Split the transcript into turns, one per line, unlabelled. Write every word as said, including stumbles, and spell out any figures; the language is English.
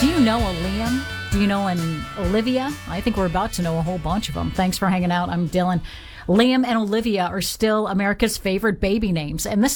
Do you know a Liam? Do you know an Olivia? I think we're about to know a whole bunch of them. Thanks for hanging out. I'm Dylan. Liam and Olivia are still America's favorite baby names. And this